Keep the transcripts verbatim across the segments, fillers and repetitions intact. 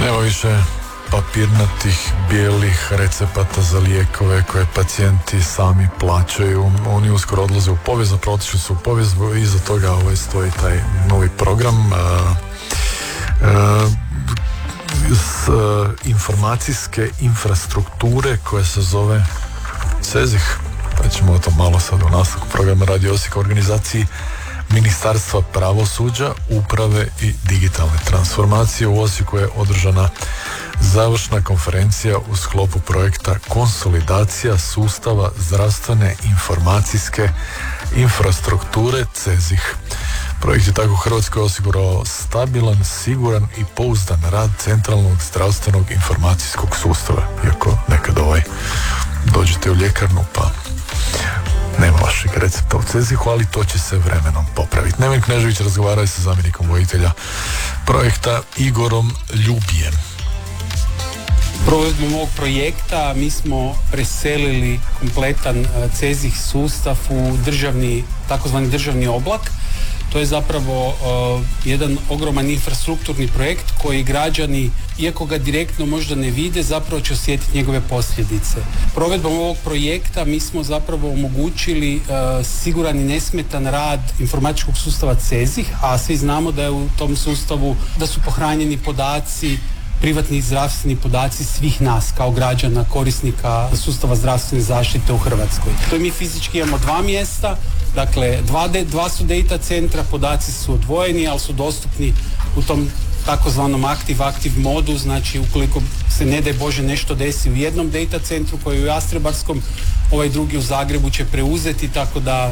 Nema više papirnatih bijelih recepata za lijekove koje pacijenti sami plaćaju. Oni uskoro odlaze u povijest, zapravo otišli su u povijest, i iza toga ovaj stoji taj novi program a, a, s a, informacijske infrastrukture koja se zove CEZIH. Pa ćemo o tom malo sad u nastavku programa Radio Osijek, organizaciji Ministarstva pravosuđa, uprave i digitalne transformacije. U Osijeku je održana završna konferencija u sklopu projekta Konsolidacija sustava zdravstvene informacijske infrastrukture CEZIH. Projekt je tako u Hrvatskoj osigurao stabilan, siguran i pouzdan rad centralnog zdravstvenog informacijskog sustava. Iako nekad ovaj dođete u ljekarnu pa nema vašeg recepta u CEZIH-u, ali to će se vremenom popraviti. Neven Knežević razgovarao je sa zamjenikom voditelja projekta Igorom Ljubijem. Provedbom ovog projekta mi smo preselili kompletan CEZIH sustav u državni, takozvani državni oblak. To je zapravo uh, jedan ogroman infrastrukturni projekt koji građani, iako ga direktno možda ne vide, zapravo će osjetiti njegove posljedice. Provedbom ovog projekta mi smo zapravo omogućili uh, siguran i nesmetan rad informatičkog sustava CEZIH, a svi znamo da je u tom sustavu, da su pohranjeni podaci, privatni zdravstveni podaci svih nas kao građana, korisnika sustava zdravstvene zaštite u Hrvatskoj. To mi fizički imamo dva mjesta, dakle dva, de, dva su data centra, podaci su odvojeni, ali su dostupni u tom takozvanom active-active modu, znači ukoliko se ne daj Bože nešto desi u jednom data centru koji je u Jastrebarskom, ovaj drugi u Zagrebu će preuzeti, tako da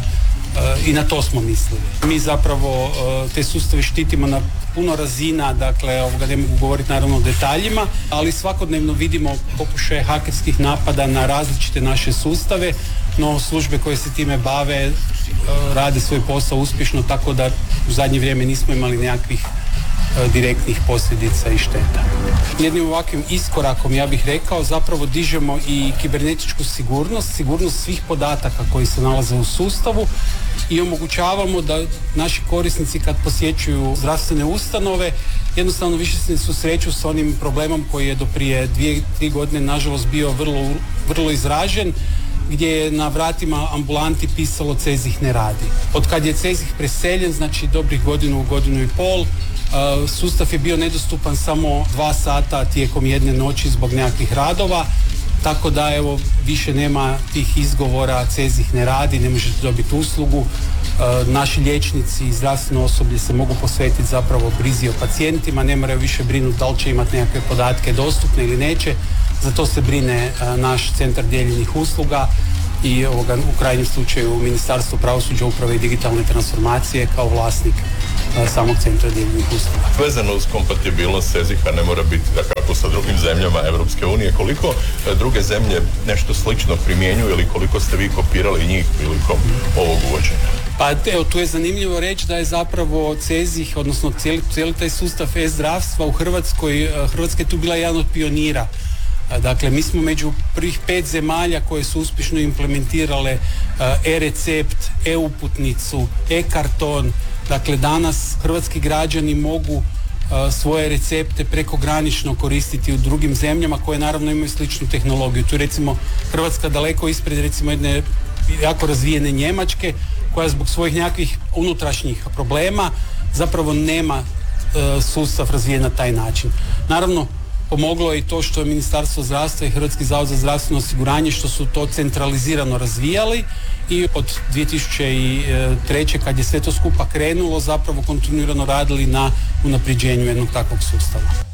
i na to smo mislili. Mi zapravo te sustave štitimo na puno razina, dakle ovoga ne mogu govoriti naravno o detaljima, ali svakodnevno vidimo pokušaje hakerskih napada na različite naše sustave, no službe koje se time bave rade svoj posao uspješno, tako da u zadnje vrijeme nismo imali nekakvih direktnih posljedica i šteta. Jednim ovakvim iskorakom, ja bih rekao, zapravo dižemo i kibernetičku sigurnost, sigurnost svih podataka koji se nalaze u sustavu i omogućavamo da naši korisnici kad posjećuju zdravstvene ustanove jednostavno više se susreću s onim problemom koji je do prije dvije, tri godine nažalost bio vrlo, vrlo izražen, gdje je na vratima ambulanti pisalo CEZIH ne radi. Od kad je CEZIH preseljen, znači dobrih godinu, godinu i pol, Uh, sustav je bio nedostupan samo dva sata tijekom jedne noći zbog nekakvih radova, tako da evo više nema tih izgovora CEZIH ne radi, ne možete dobiti uslugu. Uh, naši liječnici i zdravstveno osoblje se mogu posvetiti zapravo brizi o pacijentima, ne moraju više brinuti da li će imati nekakve podatke dostupne ili neće. Za to se brine uh, naš centar dijeljenih usluga i ovoga, u krajnjem slučaju Ministarstvo pravosuđa, uprave i digitalne transformacije kao vlasnik samog centra dijeljenih usluga. Vezano uz kompatibilnost CEZIH-a ne mora biti da kako sa drugim zemljama Europske unije. Koliko druge zemlje nešto slično primjenjuju ili koliko ste vi kopirali njih prilikom ovog uvođenja? Pa evo, tu je zanimljivo reći da je zapravo CEZIH, odnosno cijeli, cijeli taj sustav e-zdravstva u Hrvatskoj, Hrvatska je tu bila jedan od pionira. Dakle, mi smo među prvih pet zemalja koje su uspješno implementirale e-recept, e-uputnicu, e-karton. Dakle, danas hrvatski građani mogu uh, svoje recepte prekogranično koristiti u drugim zemljama koje naravno imaju sličnu tehnologiju. Tu recimo Hrvatska daleko ispred recimo jedne jako razvijene Njemačke koja zbog svojih nekakvih unutrašnjih problema zapravo nema uh, sustav razvijen na taj način. Naravno, pomoglo je i to što je Ministarstvo zdravstva i Hrvatski zavod za zdravstveno osiguranje što su to centralizirano razvijali i od dvije tisuće treće kad je sve to skupa krenulo zapravo kontinuirano radili na unapređenju jednog takvog sustava.